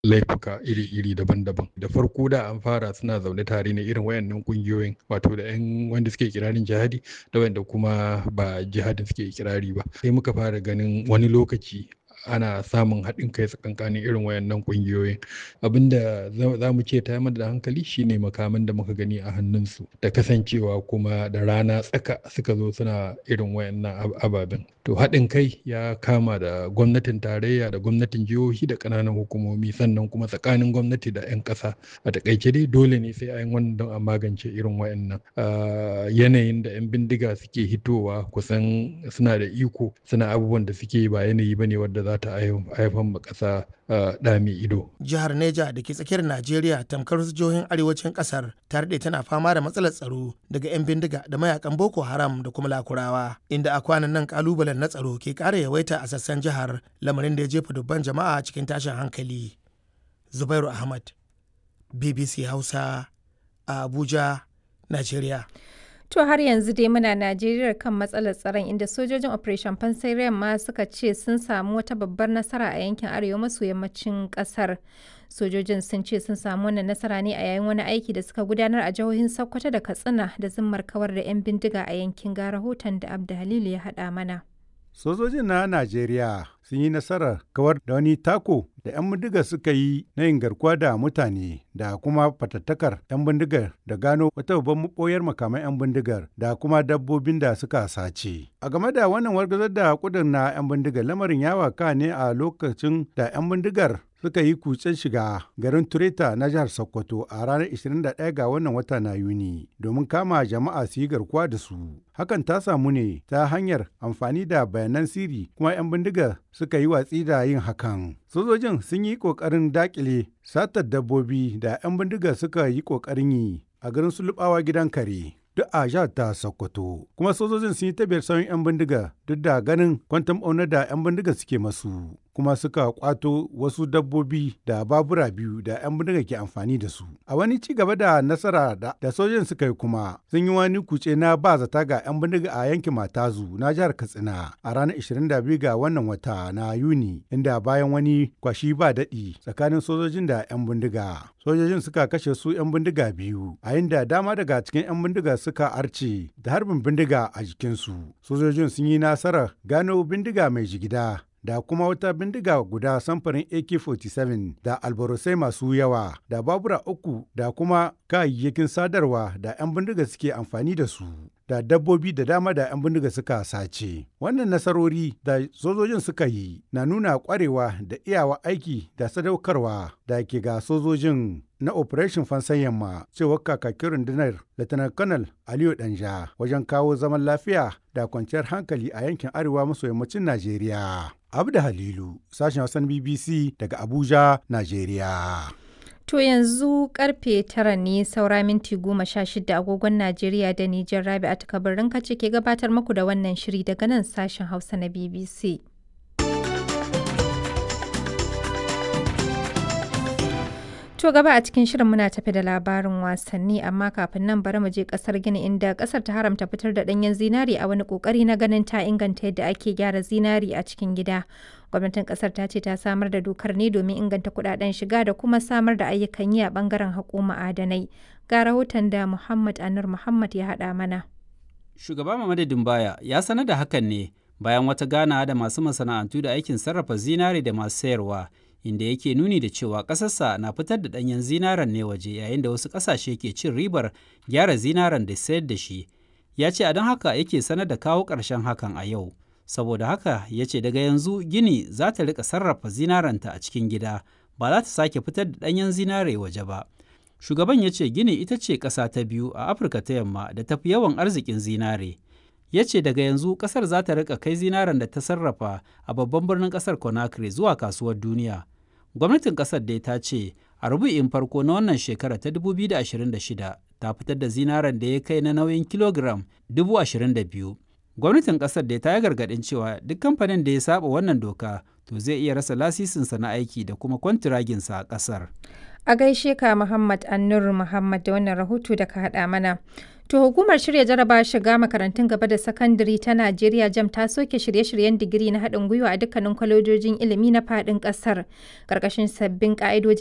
laifuka iri-iri daban-daban. Da farko da an fara suna zaune tare ne irin wayannan ƙungiyoyin, wato da 'yan wanda suke ikirarin jihadi da wanda kuma ba jihadin suke ikirari ba. Sai muka fara ganin wani lokaci ana samun haɗin kai tsakankanin irin wayannan ƙungiyoyin. Abinda za mu ce ta mana da hankali shine makaman da muka gani a hannunsu, da kasancewa kuma da rana tsaka suka zo suna irin wayannan ababen. To haɗin kai ya kama da gwamnatin tarayya da gwamnatin jihohi da ƙananan hukumomi, sannan kuma tsakanin gwamnati da 'yan ƙasa. A taƙaice dai dole ne sai an wannan don a magance irin wayannan. Yanayin da 'yan bindiga suke hitowa kusan suna da iko, suna abubuwan da suke ba yanayi bane wadda za ta haifar ma ƙasa ɗa mai ido. Jihar Neja da ke tsakiyar Najeriya tamkar wasu jihohin arewacin ƙasar ta daɗe tana fama da matsalar tsaro daga 'yan bindiga da mayakan Boko Haram da kuma Lakurawa, inda a kwanan nan ƙalubalen na tsaro ke ƙara yawaita a sassan jihar, lamarin da ya jefa dubban jama'a cikin tashin hankali. Zubairu Ahmad, BBC Hausa, a Abuja, Najeriya. To har yanzu dai muna Najeriya kan matsalar tsaron, inda sojojin Operation Fansai Yamma suka ce sun samu wata babbar nasara a yankin arewa maso yammacin kasar. Sojojin sun ce sun samu wannan nasara ne a yayin wani aiki da suka gudanar a jihohin Sokoto da Katsina da zimmar kawar da 'yan bindiga a yankin, ga rahoton da Abdu Halilu ya haɗa mana. Sojojin na Najeriya sun yi nasarar kawar da wani tako da 'yan bindigar suka yi na yin garkuwa da mutane da kuma fatattakar 'yan bindigar da gano wata babban maɓoyar makaman 'yan bindigar da kuma dabbobin da suka sace. A game da wannan wargazar da kudin na 'yan bindigar, lamarin ya waka ne a lokacin da 'yan bindigar suka yi kutsen shiga garin Tureta na jihar Sokoto a ranar 21 ga wannan wata na Yuni domin kama jama'a su yi garkuwa da su. Hakan ta samu ne ta hanyar amfani da bayanan sirri, kuma 'yan bindigar suka yi watsi da yin hakan. Sojojin sun yi ƙoƙarin daƙile satar dabbobi da 'yan bindigar suka yi ƙoƙarin yi a garin Sulubawa gidan kare, duk a jihar ta Sokoto. Kuma sojojin sun yi tabiyar sauyin 'yan bindiga duk da ganin kwantam ɓaunar da 'yan bindiga suke masu, kuma suka kwato wasu dabbobi da babura biyu da 'yan bindiga ke amfani da su. A wani ci gaba da nasara da sojojin suka yi kuma sun yi wani kuce na ba zata ga 'yan bindiga a yankin Matazu na jihar Katsina a ranar 22 ga wannan wata na Yuni, inda bayan wani kwashi ba daɗi tsakanin sojojin da 'yan bindiga, sojojin suka kashe su 'yan bindiga biyu, a inda dama daga cikin 'yan bindiga suka arce da harbin bindiga a jikinsu. Sojojin sun yi nasarar gano bindiga mai jigida da kuma wata bindiga guda samfarin AK-47 da albarosai masu yawa da babura uku da kuma kayayyakin sadarwa da 'yan bindiga suke amfani da su, da dabbobi da dama da 'yan bindiga suka sace. Wannan nasarori da sojojin suka yi na nuna kwarewa da iyawa aiki da sadaukarwa da ke ga sojojin na Operation Fansan Yamma, cewar kakakin rundunar Lieutenant Colonel Aliyu Danja, wajen kawo zaman lafiya da kwanciyar hankali a yankin arewa maso yammacin Najeriya. Abdu Halilu, sashen Hausan BBC daga Abuja, Najeriya. To yanzu karfe 9 ne saura minti 16 agogon Najeriya da Nijar. Rabi'atu Kabirin kace ke gabatar muku da wannan shiri daga nan sashen Hausa na BBC. To gaba a cikin shirin muna tafi da labarin wasanni, amma kafin nan bari mu je kasar Gini, inda kasar ta haramta fitar da danyen zinari a wani kokari na ganin ta inganta yadda ake gyara zinari a cikin gida. Gwamnatin kasar ta ce ta samar da dokar ne domin inganta kudaden shiga da kuma samar da ayyukan yi a bangaren haƙo ma'adanai. Ga rahoton da Muhammad Anur Muhammad ya haɗa mana. Shugaba Mamadu Dumbaya ya sanar da hakan ne bayan wata ganawa da masu masana'antu da aikin sarrafa zinari da masu sayarwa, inda yake nuni da cewa ƙasarsa na fitar da ɗanyen zinaren ne waje, yayin da wasu ƙasashe ke cin ribar gyara zinaren da sayar da shi. Ya ce a don haka yake sanar da kawo ƙarshen hakan a yau. Saboda haka ya ce daga yanzu Gini za ta riƙa sarrafa zinarenta a cikin gida, ba za ta sake fitar da ɗanyen zinare waje ba. Shugaban ya ce Gini ita ce ƙasa ta biyu a Afirka ta Yamma da tafi yawan arzikin zinare. Ya ce daga yanzu ƙasar za ta riƙa kai zinaren da ta sarrafa a babban birnin ƙasar Conakry zuwa kasuwar duniya. Gwamnatin ƙasar dai ta ce a rubu'in farko na wannan shekara ta 2026 ta fitar da zinaren da ya kai na nauyin kilogiram 22,000. Gwamnatin ƙasar dai ta yi gargaɗin cewa duk kamfanin da ya saba wannan doka to zai iya rasa lasisinsa na aiki da kuma kwantiraginsa a ƙasar. A gaishe ka Muhammad Annur Muhammad da wannan rahoto da ka haɗa mana. To hukumar shirya jaraba shiga makarantun gaba da sakandare ta Najeriya JAMB ta soke shirye-shiryen digiri na haɗin gwiwa a dukkanin kwalejojin ilimi na faɗin ƙasar ƙarƙashin sabbin ƙa'idojin